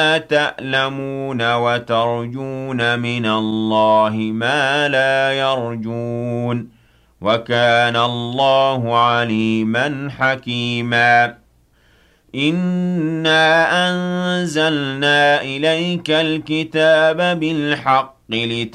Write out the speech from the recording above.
تَأْلَمُونَ وَتَرْجُونَ مِنَ اللَّهِ مَا لَا يَرْجُونَ وَكَانَ اللَّهُ عَلِيمًا حَكِيمًا إِنَّا أَنزَلْنَا إِلَيْكَ الْكِتَابَ بِالْحَقِّ